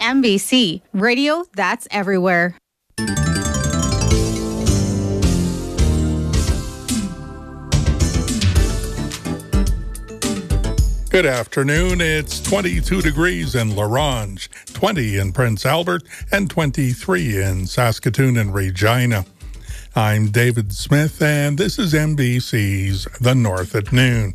MBC, radio that's everywhere. Good afternoon. It's 22 degrees in La Ronge, 20 in Prince Albert, and 23 in Saskatoon and Regina. I'm David Smith, and this is MBC's The North at Noon.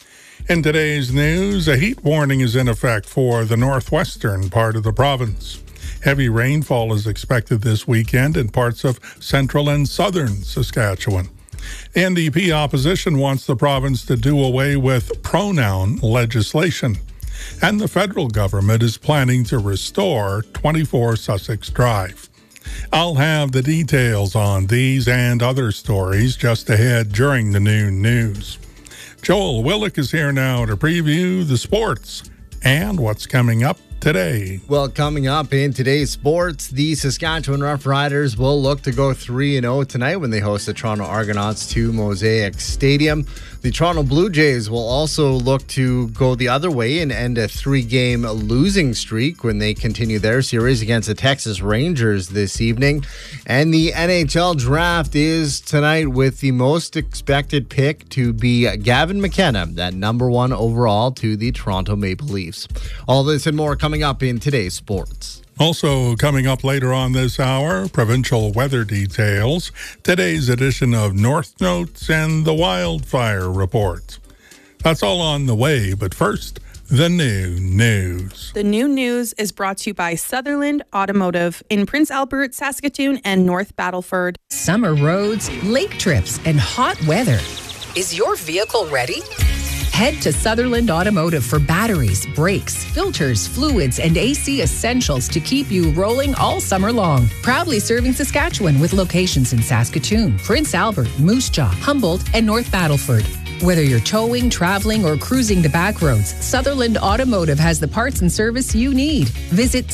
In today's news, a heat warning is in effect for the northwestern part of the province. Heavy rainfall is expected this weekend in parts of central and southern Saskatchewan. The NDP opposition wants the province to do away with pronoun legislation, and the federal government is planning to restore 24 Sussex Drive. I'll have the details on these and other stories just ahead during the noon news. Joel Willick is here now to preview the sports and what's coming up today. Well, coming up in today's sports, the Saskatchewan Roughriders will look to go 3-0 tonight when they host the Toronto Argonauts to Mosaic Stadium. The Toronto Blue Jays will also look to go the other way and end a 3-game losing streak when they continue their series against the Texas Rangers this evening. And the NHL draft is tonight with the most expected pick to be Gavin McKenna, that number 1 overall to the Toronto Maple Leafs. All this and more coming up in today's sports. Also coming up later on this hour, provincial weather details, today's edition of North Notes, and the wildfire report. That's all on the way, but first, the noon news. The noon news is brought to you by Sutherland Automotive in Prince Albert, Saskatoon, and North Battleford. Summer roads, lake trips, and hot weather. Is your vehicle ready? Head to Sutherland Automotive for batteries, brakes, filters, fluids, and AC essentials to keep you rolling all summer long. Proudly serving Saskatchewan with locations in Saskatoon, Prince Albert, Moose Jaw, Humboldt, and North Battleford. Whether you're towing, traveling, or cruising the back roads, Sutherland Automotive has the parts and service you need. Visit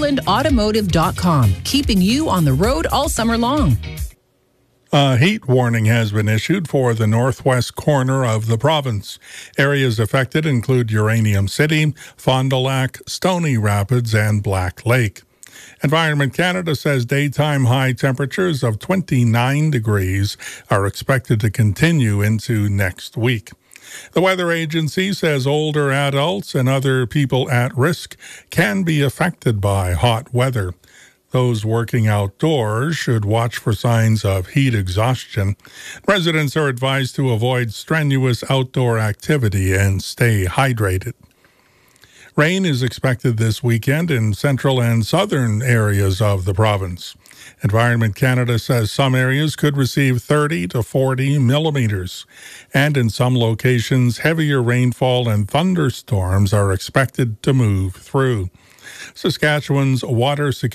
SutherlandAutomotive.com, keeping you on the road all summer long. A heat warning has been issued for the northwest corner of the province. Areas affected include Uranium City, Fond du Lac, Stony Rapids, and Black Lake. Environment Canada says daytime high temperatures of 29 degrees are expected to continue into next week. The weather agency says older adults and other people at risk can be affected by hot weather. Those working outdoors should watch for signs of heat exhaustion. Residents are advised to avoid strenuous outdoor activity and stay hydrated. Rain is expected this weekend in central and southern areas of the province. Environment Canada says some areas could receive 30 to 40 millimeters. And in some locations, heavier rainfall and thunderstorms are expected to move through. Saskatchewan's water security